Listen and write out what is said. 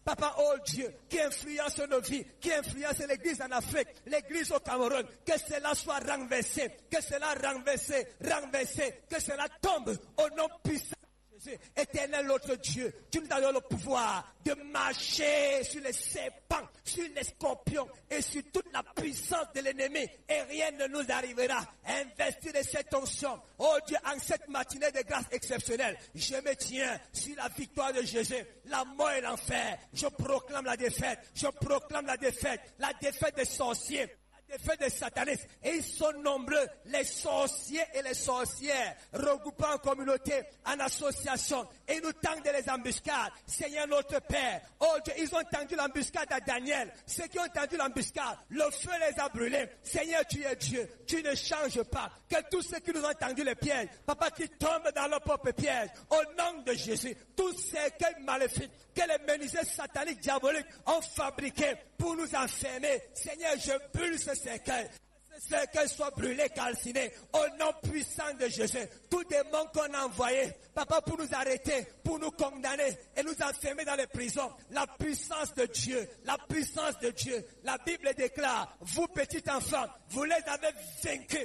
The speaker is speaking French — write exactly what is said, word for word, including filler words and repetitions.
Papa, oh Dieu, qui influence nos vies, qui influence l'église en Afrique, l'église au Cameroun, que cela soit renversé, que cela renversé, renversé, que cela tombe au nom puissant. Éternel notre Dieu, tu nous as donné le pouvoir de marcher sur les serpents, sur les scorpions et sur toute la puissance de l'ennemi et rien ne nous arrivera. Investir de cette onction, oh Dieu, en cette matinée de grâce exceptionnelle, je me tiens sur la victoire de Jésus, la mort et l'enfer. Je proclame la défaite, je proclame la défaite, la défaite des sorciers, des faits des satanistes, et ils sont nombreux, les sorciers et les sorcières, regroupés en communauté, en association, et ils nous tendent les embuscades. Seigneur notre Père, oh Dieu, ils ont tendu l'embuscade à Daniel, ceux qui ont tendu l'embuscade, le feu les a brûlés. Seigneur, tu es Dieu, tu ne changes pas, que tous ceux qui nous ont tendu les pièges, papa, qui tombent dans leur propre piège, au nom de Jésus, tous ces cercueils maléfiques, que les menuisiers sataniques, diaboliques ont fabriqués pour nous enfermer. Seigneur, je brûle ce cercueil. Ce cercueil soit brûlé, calciné, au nom puissant de Jésus. Tout démon qu'on a envoyé, papa, pour nous arrêter, pour nous condamner et nous enfermer dans les prisons. La puissance de Dieu, la puissance de Dieu. La Bible déclare, vous petits enfants, vous les avez vaincus